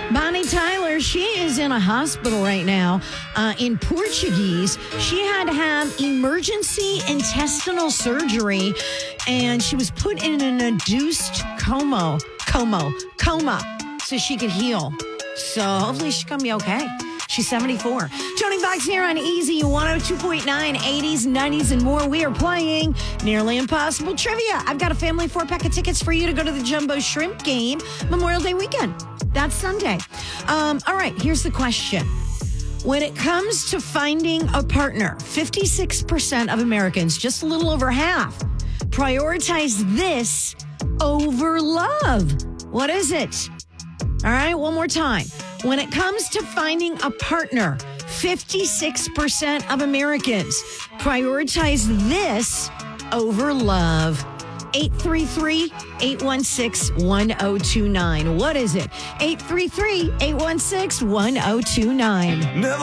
Bonnie Tyler, she is in a hospital right now in Portuguese. She had to have emergency intestinal surgery, and she was put in an induced coma, so she could heal. So hopefully she's going to be okay. She's 74. Tony Fox here on Easy 102.9, 80s, 90s, and more. We are playing Nearly Impossible Trivia. I've got a family 4-pack of tickets for you to go to the Jumbo Shrimp game Memorial Day weekend. That's Sunday. All right, here's the question. When it comes to finding a partner, 56% of Americans, just a little over half, prioritize this over love. What is it? All right, one more time. When it comes to finding a partner, 56% of Americans prioritize this over love. 833-816-1029. What is it? 833-816-1029.